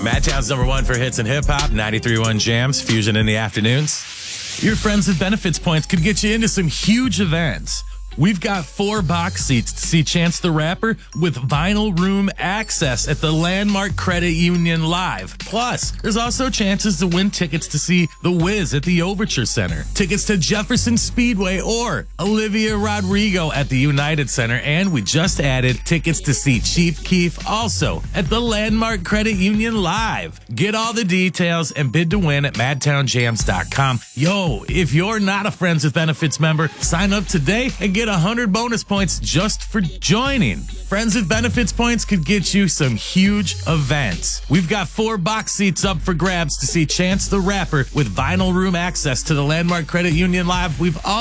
Madtown's number one for hits and hip hop, 93.1 Jams, Fusion in the afternoons. Your friends with benefits points could get you into some huge events. We've got 4 box seats to see Chance the Rapper with vinyl room access at the Landmark Credit Union Live. Plus, there's also chances to win tickets to see The Wiz at the Overture Center, tickets to Jefferson Speedway or Olivia Rodrigo at the United Center, and we just added tickets to see Chief Keef also at the Landmark Credit Union Live. Get all the details and bid to win at madtownjams.com. Yo, if you're not a Friends with Benefits member, sign up today and get 100 bonus points just for joining. Friends with Benefits points could get you some huge events. We've got 4 box seats up for grabs to see Chance the Rapper with vinyl room access to the Landmark Credit Union Live. We've